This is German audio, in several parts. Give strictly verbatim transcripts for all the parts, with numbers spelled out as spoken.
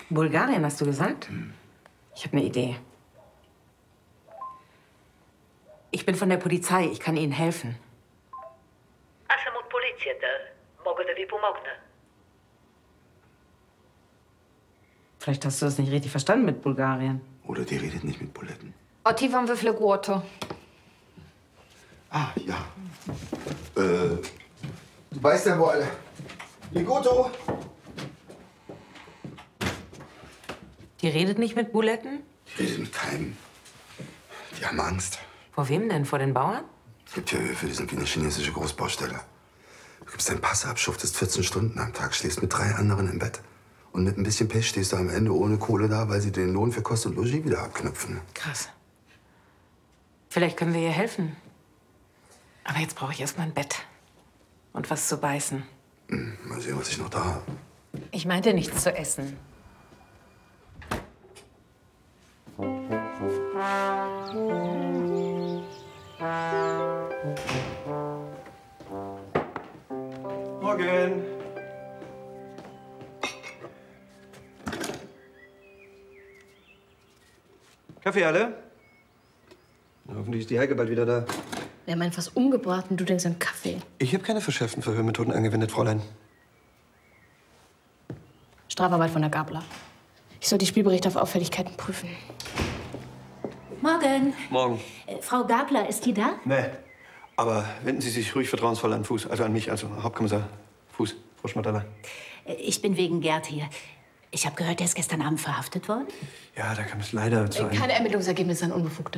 Bulgarien, hast du gesagt? Hm. Ich habe eine Idee. Ich bin von der Polizei. Ich kann Ihnen helfen. Аз съм от полицията. Мога да ви помогна. Vielleicht hast du das nicht richtig verstanden mit Bulgarien. Oder die redet nicht mit Buletten. Otti vám vyfle guoto. Ah, ja. Äh, du weißt ja, wo alle... Ligoto! Die redet nicht mit Buletten? Die redet mit keinem. Die haben Angst. Vor wem denn? Vor den Bauern? Es gibt hier Höfe, die sind wie eine chinesische Großbaustelle. Du gibst deinen Pass ab, schuftest vierzehn Stunden am Tag, schläfst mit drei anderen im Bett. Und mit ein bisschen Pech stehst du am Ende ohne Kohle da, weil sie den Lohn für Kost und Logis wieder abknüpfen. Krass. Vielleicht können wir ihr helfen. Aber jetzt brauche ich erst mal ein Bett. Und was zu beißen. Hm, mal sehen, was ich noch da habe. Ich meinte nichts zu essen. Morgen. Kaffee alle? Hoffentlich ist die Heike bald wieder da. Er meint was umgebraten, du denkst an Kaffee. Ich habe keine verschärften Verhörmethoden angewendet, Fräulein. Strafarbeit von der Gabler. Ich soll die Spielberichte auf Auffälligkeiten prüfen. Morgen. Morgen. Äh, Frau Gabler, ist die da? Nee. Aber wenden Sie sich ruhig vertrauensvoll an Fuß. Also an mich, also Hauptkommissar Fuß, Frau Schmatterler. Äh, Ich bin wegen Gerd hier. Ich habe gehört, der ist gestern Abend verhaftet worden. Ja, da kam es leider zu einem... Keine Ermittlungsergebnisse an Unbefugte.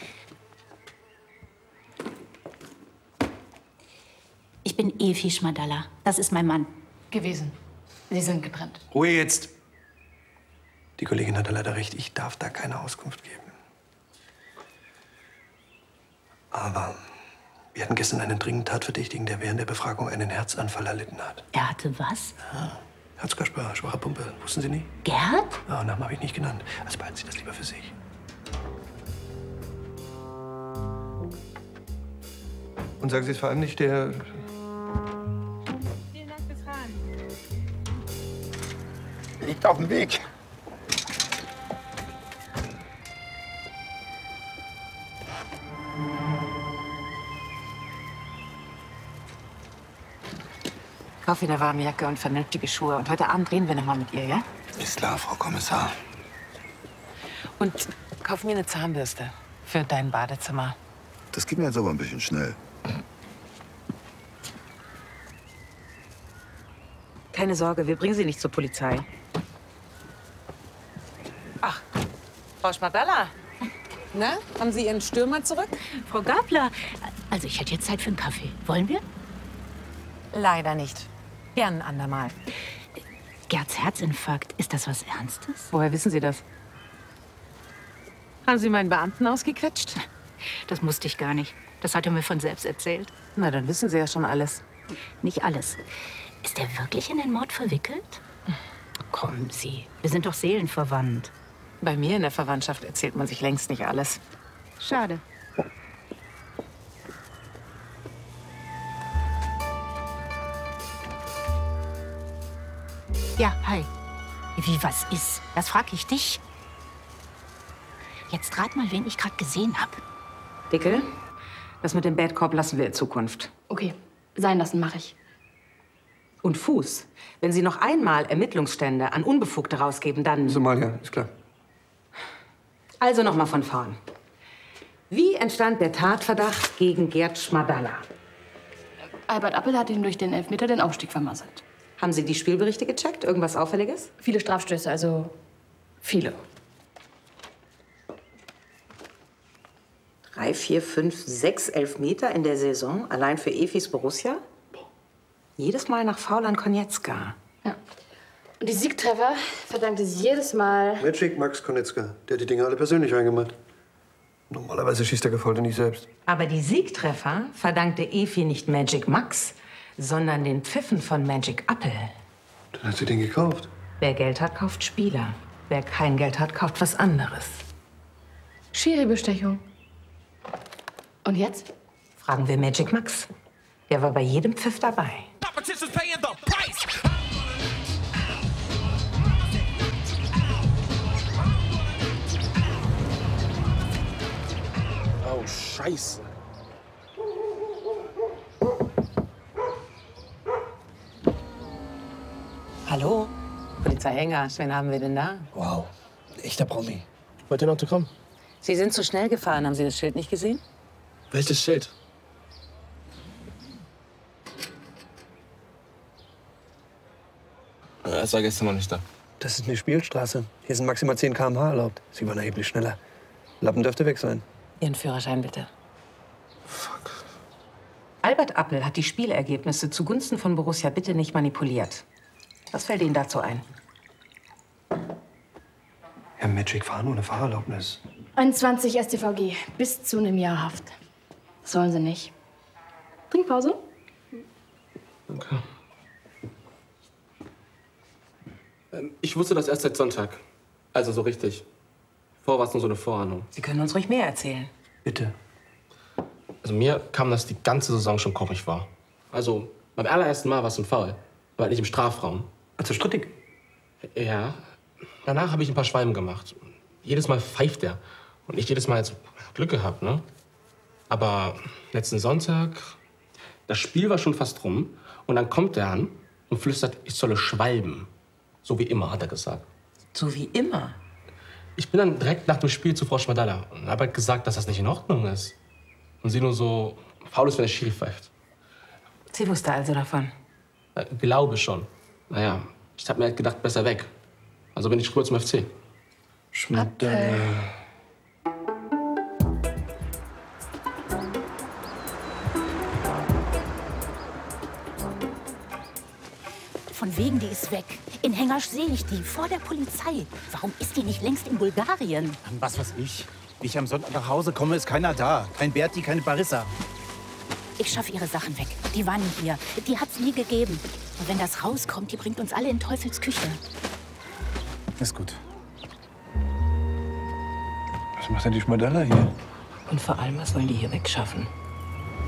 Ich bin Efi Schmadalla. Das ist mein Mann. Gewesen. Sie sind getrennt. Ruhe jetzt. Die Kollegin hatte leider recht. Ich darf da keine Auskunft geben. Aber wir hatten gestern einen dringenden Tatverdächtigen, der während der Befragung einen Herzanfall erlitten hat. Er hatte was? Ja. Herzkasper, schwache Pumpe. Wussten Sie nie? Gerd? Ja, Namen habe ich nicht genannt. Also behalten Sie das lieber für sich. Und sagen Sie es vor allem nicht der... Vielen Dank fürs Fahren. Liegt auf dem Weg. Kauf ihr eine warme Jacke und vernünftige Schuhe. Und heute Abend reden wir noch mal mit ihr, ja? Ist klar, Frau Kommissar. Und kauf mir eine Zahnbürste für dein Badezimmer. Das geht mir jetzt aber ein bisschen schnell. Keine Sorge, wir bringen sie nicht zur Polizei. Ach, Frau Schmadalla. Na, haben Sie Ihren Stürmer zurück? Frau Gabler, also ich hätte jetzt Zeit für einen Kaffee. Wollen wir? Leider nicht. Gern ein andermal. Gerds Herzinfarkt, ist das was Ernstes? Woher wissen Sie das? Haben Sie meinen Beamten ausgequetscht? Das musste ich gar nicht. Das hat er mir von selbst erzählt. Na, dann wissen Sie ja schon alles. Nicht alles. Ist er wirklich in den Mord verwickelt? Kommen Sie, wir sind doch seelenverwandt. Bei mir in der Verwandtschaft erzählt man sich längst nicht alles. Schade. Ja, hi. Wie, was ist? Das frag ich dich. Jetzt rat mal, wen ich gerade gesehen habe. Dicke, das mit dem Bad Cop lassen wir in Zukunft. Okay, sein lassen mache ich. Und Fuß, wenn Sie noch einmal Ermittlungsstände an Unbefugte rausgeben, dann... Somalia, ist klar. Also noch mal von vorn. Wie entstand der Tatverdacht gegen Gerd Schmadalla? Albert Appel hat ihm durch den Elfmeter den Aufstieg vermasselt. Haben Sie die Spielberichte gecheckt? Irgendwas Auffälliges? Viele Strafstöße, also viele. Drei, vier, fünf, sechs Elfmeter in der Saison, allein für Efis Borussia? Jedes Mal nach Foul an Konietzka. Ja. Und die Siegtreffer verdankte sie jedes Mal... Magic Max Konietzka. Der hat die Dinge alle persönlich reingemacht. Normalerweise schießt der Gefolgte nicht selbst. Aber die Siegtreffer verdankte Efi nicht Magic Max, sondern den Pfiffen von Magic Appel. Dann hat sie den gekauft. Wer Geld hat, kauft Spieler. Wer kein Geld hat, kauft was anderes. Schiri-Bestechung. Und jetzt? Fragen wir Magic Max. Der war bei jedem Pfiff dabei. Scheiße. Hallo? Polizei Engers, wen haben wir denn da? Wow, echter Promi. Wollt ihr noch kommen? Sie sind zu schnell gefahren. Haben Sie das Schild nicht gesehen? Welches Schild? Er war gestern noch nicht da. Das ist eine Spielstraße. Hier sind maximal zehn Kilometer pro Stunde erlaubt. Sie waren erheblich schneller. Lappen dürfte weg sein. Ihren Führerschein bitte. Fuck. Albert Appel hat die Spielergebnisse zugunsten von Borussia bitte nicht manipuliert. Was fällt Ihnen dazu ein? Herr Magic fahren ohne Fahrerlaubnis. einundzwanzig S t V G, bis zu einem Jahr Haft. Sollen sie nicht. Trinkpause? Okay. Ähm, Ich wusste das erst seit Sonntag. Also so richtig. Vorher war es nur so eine Vorahnung. Sie können uns ruhig mehr erzählen. Bitte. Also mir kam das die ganze Saison schon komisch vor. Also beim allerersten Mal war es ein Foul. Aber halt nicht im Strafraum. Also strittig. Ja. Danach habe ich ein paar Schwalben gemacht. Jedes Mal pfeift er. Und ich jedes Mal jetzt Glück gehabt, ne? Aber letzten Sonntag, das Spiel war schon fast rum. Und dann kommt er an und flüstert, ich solle schwalben. So wie immer, hat er gesagt. So wie immer. Ich bin dann direkt nach dem Spiel zu Frau Schmadalla und habe halt gesagt, dass das nicht in Ordnung ist. Und sie nur so, faul ist, wenn der Schiri pfeift. Sie wusste also davon. Äh, glaube schon. Naja, ich habe mir halt gedacht, besser weg. Also bin ich rüber zum F C. Schmadalla. Von wegen, die ist weg. In Hengasch sehe ich die, vor der Polizei. Warum ist die nicht längst in Bulgarien? Was weiß ich. Wie ich am Sonntag nach Hause komme, ist keiner da. Kein Berti, keine Barissa. Ich schaffe ihre Sachen weg. Die waren nie hier. Die hat's nie gegeben. Und wenn das rauskommt, die bringt uns alle in Teufels Küche. Ist gut. Was macht denn die Schmadalla hier? Und vor allem, was wollen die hier wegschaffen?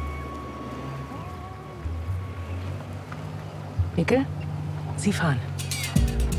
Mikkel, Sie fahren.